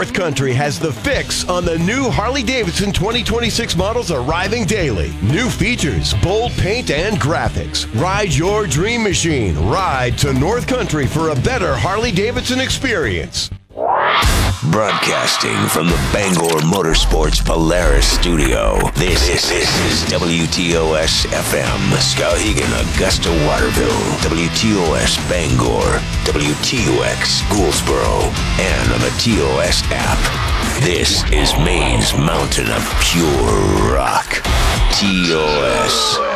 North Country has the fix on the new Harley-Davidson 2026 models arriving daily. New features, bold paint and graphics. Ride your dream machine. Ride to North Country for a better Harley-Davidson experience. Broadcasting from the Bangor Motorsports Polaris studio, this is WTOS FM, Skowhegan, Augusta, Waterville, WTOS Bangor, WTOX Gouldsboro, and on the TOS app. This is Maine's mountain of pure rock. TOS.